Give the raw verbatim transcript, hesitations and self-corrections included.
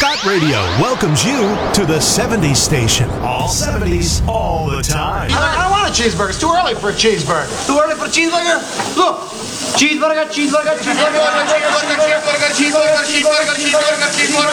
Scott Radio welcomes you to the seventies station. All seventies, all the time. I don't want a cheeseburger. It's too early for a cheeseburger. Too early for a cheeseburger? Look, cheeseburger, cheeseburger, cheeseburger, cheeseburger, cheeseburger, cheeseburger, cheeseburger, cheeseburger, cheeseburger.